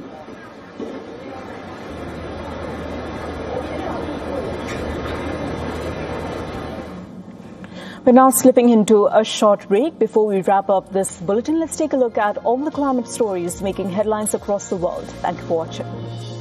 We're now slipping into a short break. Before we wrap up this bulletin, let's take a look at all the climate stories making headlines across the world. Thank you for watching.